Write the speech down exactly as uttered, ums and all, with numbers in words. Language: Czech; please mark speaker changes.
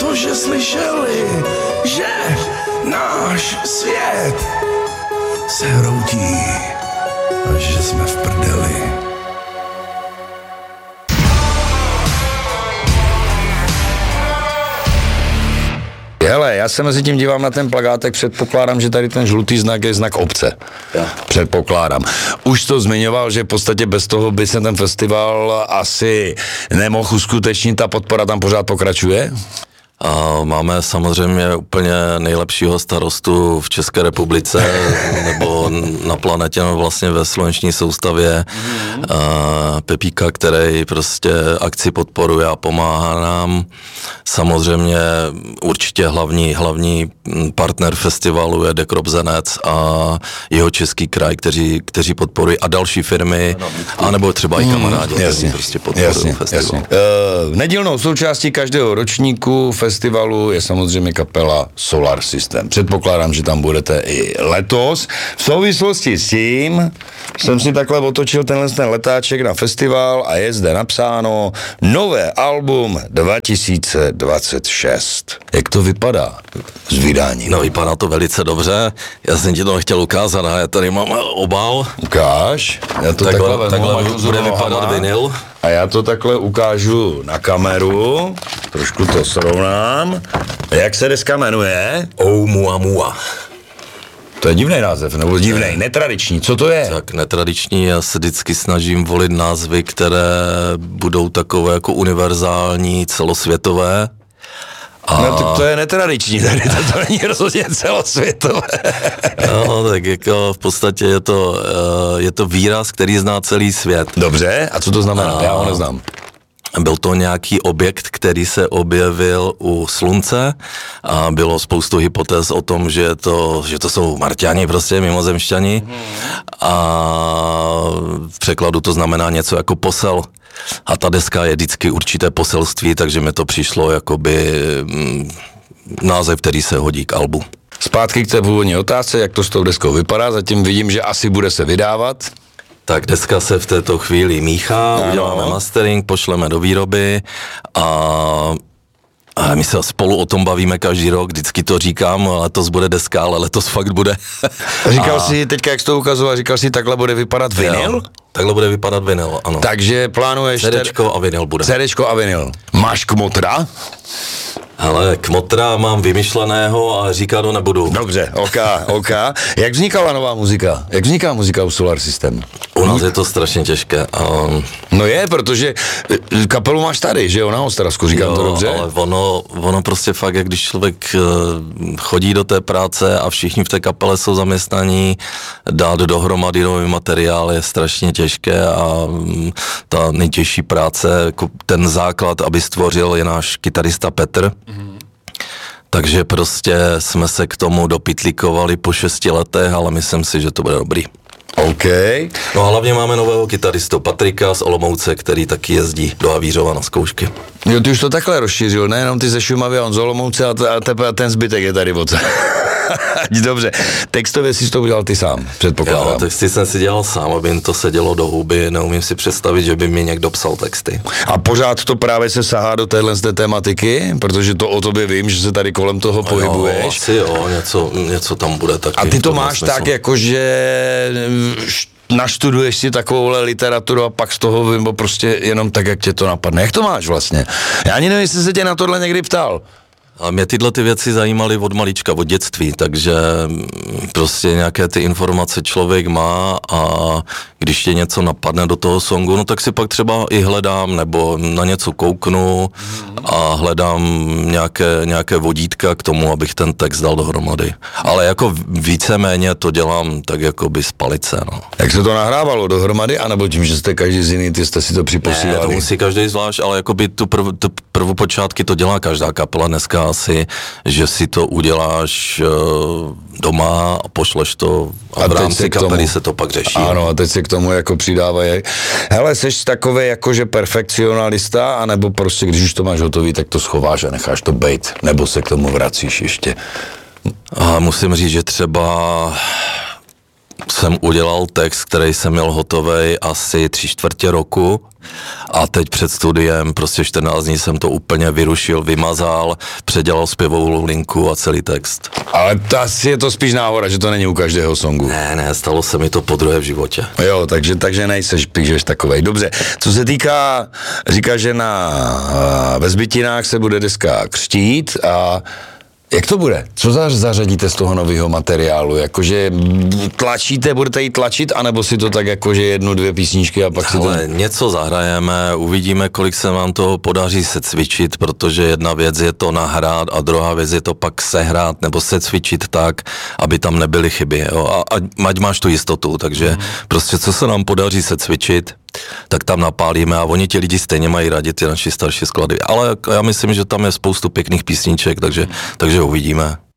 Speaker 1: protože slyšeli, že náš svět se hroutí a že jsme v prdeli. Hele, já se mezi tím dívám na ten plakátek, předpokládám, že tady ten žlutý znak je znak obce. Ja. Předpokládám. Už to zmiňoval, že v podstatě bez toho by se ten festival asi nemohl uskutečnit, ta podpora tam pořád pokračuje?
Speaker 2: A máme samozřejmě úplně nejlepšího starostu v České republice nebo na planetě, no vlastně ve sluneční soustavě, mm. a Pepíka, který prostě akci podporuje a pomáhá nám. Samozřejmě určitě hlavní, hlavní partner festivalu je Dekropzenec a jeho český kraj, kteří, kteří podporují a další firmy, anebo třeba i kamarádi, mm, kteří prostě podporují festival.
Speaker 1: Uh, nedílnou součástí každého ročníku festivalu je samozřejmě kapela Solar System. Předpokládám, že tam budete i letos. V souvislosti s tím jsem si takhle otočil tenhle ten letáček na festival a je zde napsáno nové album dva tisíce dvacet šest. Jak to vypadá s vydáním?
Speaker 2: No, vypadá to velice dobře. Já jsem ti to chtěl ukázat a já tady mám obal.
Speaker 1: Ukáž. Já to
Speaker 2: takhle,
Speaker 1: takhle,
Speaker 2: takhle bude vypadat vinyl.
Speaker 1: A já to takhle ukážu na kameru, trošku to srovnám. Jak se deska jmenuje?
Speaker 2: Oumuamua.
Speaker 1: To je divný název, nebo divný, netradiční, co to je?
Speaker 2: Tak netradiční, já se vždycky snažím volit názvy, které budou takové jako univerzální, celosvětové.
Speaker 1: A... No to, to je netradiční, tady to, to není rozhodně celosvětové.
Speaker 2: No, tak jako v podstatě je to, je to výraz, který zná celý svět.
Speaker 1: Dobře, a co to znamená? A... Já ho neznám.
Speaker 2: Byl to nějaký objekt, který se objevil u Slunce a bylo spoustu hypotéz o tom, že to, že to jsou Marťani, prostě mimozemšťani a v překladu to znamená něco jako posel. A ta deska je vždycky určité poselství, takže mi to přišlo jakoby mm, název, který se hodí k albu.
Speaker 1: Zpátky k té původní otázce, jak to s tou deskou vypadá, zatím vidím, že asi bude se vydávat.
Speaker 2: Tak deska se v této chvíli míchá, ano. Uděláme mastering, pošleme do výroby a, a my se spolu o tom bavíme každý rok, vždycky to říkám, letos bude deska, ale letos fakt bude.
Speaker 1: Říkal a... jsi, teďka jak jsi to ukazoval, říkal jsi, takhle bude vypadat vinyl?
Speaker 2: Jo, takhle bude vypadat vinyl, ano.
Speaker 1: Takže plánuješ...
Speaker 2: CDčko a vinyl bude.
Speaker 1: CDčko a vinyl. Máš kmotra?
Speaker 2: Hele, kmotra mám vymyšleného a říkat to nebudu.
Speaker 1: Dobře, ok, ok. Jak vznikala nová muzika? Jak vzniká muzika u Solar System?
Speaker 2: U nás je to strašně těžké. Um...
Speaker 1: No je, protože kapelu máš tady, že jo, na Ostravsku, říkám
Speaker 2: jo,
Speaker 1: to dobře?
Speaker 2: Ale ono, ono prostě fakt, jak když člověk chodí do té práce a všichni v té kapele jsou zaměstnaní, dát dohromady nový materiál je strašně těžké a ta nejtěžší práce, ten základ, aby stvořil, je náš kytarista Petr. Mm-hmm. Takže prostě jsme se k tomu dopytlikovali po šesti letech, ale myslím si, že to bude dobrý.
Speaker 1: OK.
Speaker 2: No a hlavně máme nového kytaristu Patrika z Olomouce, který taky jezdí do Havířova na zkoušky.
Speaker 1: Jo, ty už to takhle rozšířil, nejenom ty ze Šumavy, on z Olomouce a, t- a, t- a ten zbytek je tady od. Dobře, textově jsi to udělal ty sám, předpokládám.
Speaker 2: Jo, texty jsem si dělal sám, aby jim to sedělo do huby, neumím si představit, že by mi někdo psal texty.
Speaker 1: A pořád to právě se sahá do téhle z té tematiky, protože to o tobě vím, že se tady kolem toho no pohybuješ.
Speaker 2: Jo, asi jo, něco, něco tam bude taky.
Speaker 1: A ty to máš tak, jakože naštuduješ si takovouhle literaturu a pak z toho vím, prostě jenom tak, jak tě to napadne. Jak to máš vlastně? Já ani nevím, jestli se tě na tohle někdy ptal.
Speaker 2: A mě tyhle ty věci zajímaly od malička, od dětství, takže prostě nějaké ty informace člověk má a když tě něco napadne do toho songu, no tak si pak třeba i hledám nebo na něco kouknu a hledám nějaké, nějaké vodítka k tomu, abych ten text dal dohromady. Ale jako víceméně to dělám tak jako by z palice, no.
Speaker 1: Jak se to nahrávalo dohromady, anebo tím, že jste každý z jiný, ty jste si to připosílali?
Speaker 2: Ne, to musí každý zvlášť, ale jako by tu, prv, tu prvopočátky to dělá každá kapela dneska asi, že si to uděláš uh, doma a pošleš to a, a v rámci kapely se to pak řeší.
Speaker 1: Ano, a teď se k tomu jako přidávají. Hele, seš takový jakože perfekcionalista, anebo prostě, když už to máš hotový, tak to schováš a necháš to bejt, nebo se k tomu vracíš ještě?
Speaker 2: A musím říct, že třeba jsem udělal text, který jsem měl hotovej asi tři čtvrtě roku a teď před studiem prostě čtrnáct dní jsem to úplně vyrušil, vymazal, předělal zpěvovou linku a celý text.
Speaker 1: Ale to asi je to spíš náhoda, že to není u každého songu.
Speaker 2: Ne, ne, stalo se mi to podruhé v životě.
Speaker 1: Jo, takže, takže nejseš, píšeš takovej. Dobře, co se týká, říká, že na ve Zbytinách se bude deska křtít a jak to bude? Co za, zařadíte z toho nového materiálu? Jakože tlačíte, budete ji tlačit, anebo si to tak jakože jednu, dvě písničky a pak si to...
Speaker 2: Ale něco zahrajeme, uvidíme, kolik se vám toho podaří secvičit, protože jedna věc je to nahrát a druhá věc je to pak sehrát nebo secvičit tak, aby tam nebyly chyby. Jo? A, a ať máš tu jistotu, takže mm. prostě co se nám podaří secvičit, tak tam napálíme a oni ti lidi stejně mají rádi ty naši starší skladby. Ale já myslím, že tam je spoustu pěkných písniček, takže, takže uvidíme.